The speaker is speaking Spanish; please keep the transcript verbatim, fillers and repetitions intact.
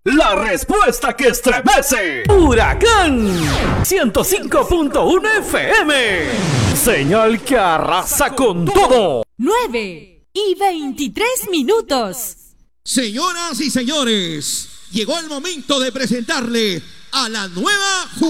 La respuesta que estremece. Huracán ciento cinco punto uno F M. Señal que arrasa con todo. nueve y veintitrés minutos. Señoras y señores, llegó el momento de presentarle a la nueva